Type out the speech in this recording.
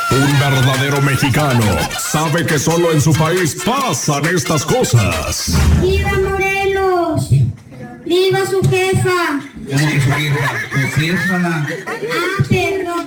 Un verdadero mexicano sabe que solo en su país pasan estas cosas. ¡Viva Morelos! ¡Viva su jefa! ¿Cómo que su jefa? ¿Tu jefa? Ah,